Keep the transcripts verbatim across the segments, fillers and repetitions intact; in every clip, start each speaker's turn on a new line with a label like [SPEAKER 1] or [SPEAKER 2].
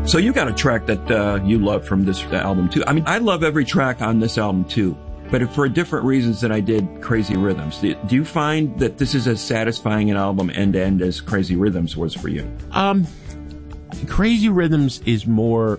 [SPEAKER 1] So you got a track that uh, you love from this album too. I mean, I love every track on this album too, but for different reasons than I did Crazy Rhythms. Do you find that this is as satisfying an album end to end as Crazy Rhythms was for you?
[SPEAKER 2] Um, Crazy Rhythms is more.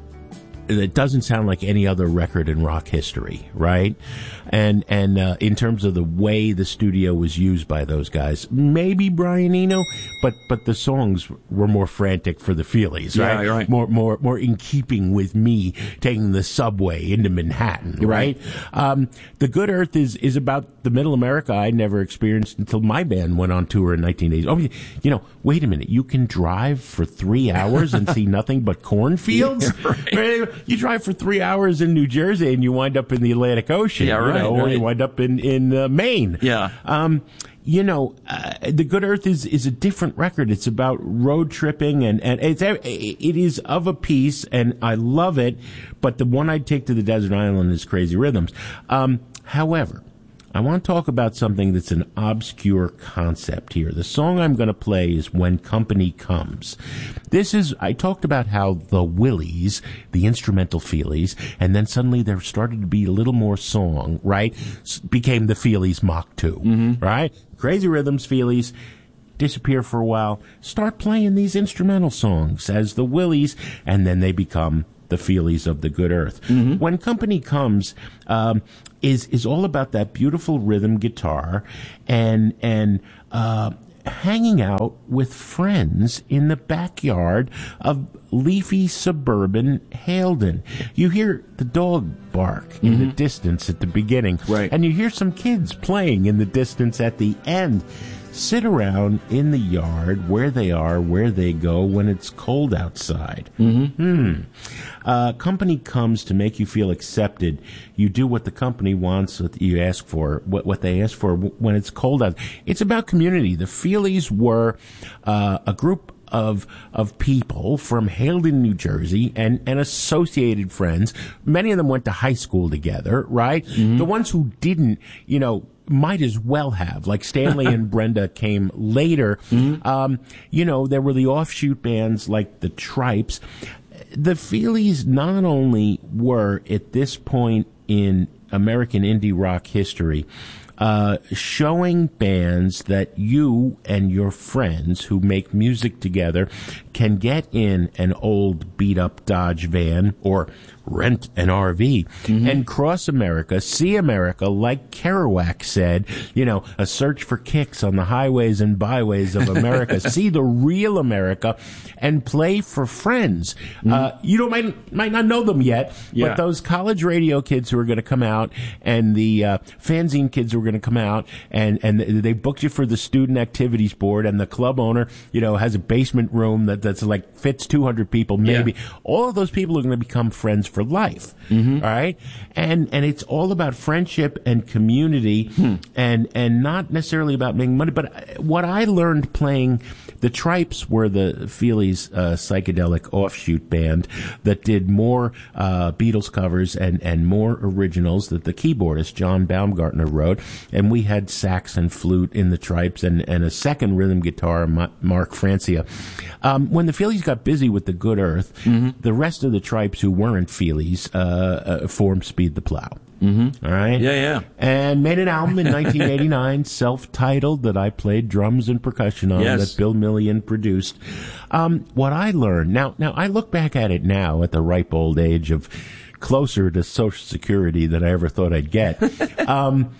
[SPEAKER 2] It doesn't sound like any other record in rock history, right? And and uh, in terms of the way the studio was used by those guys, maybe Brian Eno, but but the songs were more frantic for the feelies, right?
[SPEAKER 1] Yeah, right.
[SPEAKER 2] More more more in keeping with me taking the subway into Manhattan, right? right? Um, the Good Earth is is about the Middle America I never experienced until my band went on tour in nineteen eighty. Oh, you know, wait a minute, you can drive for three hours and see nothing but cornfields.
[SPEAKER 1] Yeah, right.
[SPEAKER 2] You drive for three hours in New Jersey and you wind up in the Atlantic Ocean,
[SPEAKER 1] yeah, right,
[SPEAKER 2] you know,
[SPEAKER 1] right.
[SPEAKER 2] or you wind up in in uh, Maine.
[SPEAKER 1] Yeah.
[SPEAKER 2] Um, you know, uh, The Good Earth is is a different record. It's about road tripping and and it's it is of a piece, and I love it. But the one I'd take to the desert island is Crazy Rhythms. Um, however, I want to talk about something that's an obscure concept here. The song I'm going to play is When Company Comes. This is, I talked about how the Willies, the instrumental Feelies, and then suddenly there started to be a little more song, right? S- became the Feelies Mach two, mm-hmm. right? Crazy Rhythms, Feelies, disappear for a while, start playing these instrumental songs as the Willies, and then they become the Feelies of the Good Earth. Mm-hmm. When Company Comes, um, is is all about that beautiful rhythm guitar and and uh, hanging out with friends in the backyard of leafy suburban Haledon. You hear the dog bark mm-hmm. in the distance at the beginning,
[SPEAKER 1] right.
[SPEAKER 2] and you hear some kids playing in the distance at the end. Sit around in the yard where they are, where they go when it's cold outside.
[SPEAKER 1] Mm-hmm.
[SPEAKER 2] Hmm. Uh, company comes to make you feel accepted. You do what the company wants, what you ask for, what, what they ask for when it's cold out. It's about community. The Feelies were uh, a group of of people from Haledon, New Jersey, and, and associated friends. Many of them went to high school together, right? Mm-hmm. The ones who didn't, you know, might as well have. Like Stanley and Brenda came later. Mm-hmm. Um, you know, there were the offshoot bands like the Tripes. The Feelies not only were, at this point in American indie rock history, Uh, showing bands that you and your friends who make music together can get in an old beat-up Dodge van or rent an R V mm-hmm. and cross America, see America, like Kerouac said, you know, a search for kicks on the highways and byways of America, see the real America, and play for friends. Mm-hmm. Uh, you don't might, might not know them yet,
[SPEAKER 1] yeah.
[SPEAKER 2] but those college radio kids who are going to come out and the uh, fanzine kids who are going to come out and, and they booked you for the student activities board, and the club owner, you know, has a basement room that, that's like fits two hundred people, maybe. Yeah. All of those people are going to become friends for life. Mm-hmm. All right. And, and it's all about friendship and community hmm. and, and not necessarily about making money. But what I learned playing the Tripes were the Feelies uh, psychedelic offshoot band that did more uh, Beatles covers and, and more originals that the keyboardist John Baumgartner wrote. And we had sax and flute in the Tripes and, and a second rhythm guitar, Mark Francia. Um, when the Feelies got busy with the Good Earth, mm-hmm. the rest of the Tripes who weren't Feelies uh, uh, formed Speed the Plow.
[SPEAKER 1] Mm-hmm.
[SPEAKER 2] All right?
[SPEAKER 1] Yeah, yeah.
[SPEAKER 2] And made an album in nineteen eighty-nine, self-titled, that I played drums and percussion on,
[SPEAKER 1] yes.
[SPEAKER 2] that Bill Millian produced. Um, what I learned, now, now I look back at it now at the ripe old age of closer to Social Security than I ever thought I'd get. um,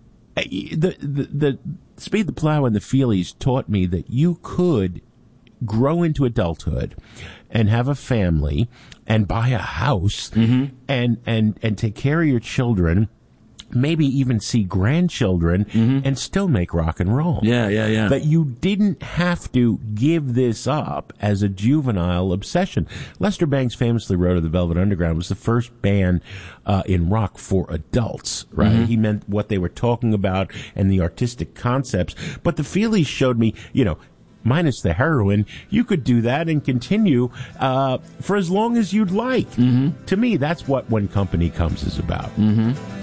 [SPEAKER 2] the, the, the Speed the Plow and the Feelies taught me that you could grow into adulthood and have a family and buy a house mm-hmm. and, and, and take care of your children, maybe even see grandchildren, mm-hmm. and still make rock and roll.
[SPEAKER 1] Yeah, yeah, yeah.
[SPEAKER 2] That you didn't have to give this up as a juvenile obsession. Lester Bangs famously wrote of the Velvet Underground was the first band uh, in rock for adults, right? Mm-hmm. He meant what they were talking about and the artistic concepts. But the Feelies showed me, you know, minus the heroin, you could do that and continue uh, for as long as you'd like. Mm-hmm. To me, that's what When Company Comes is about.
[SPEAKER 1] Mm-hmm.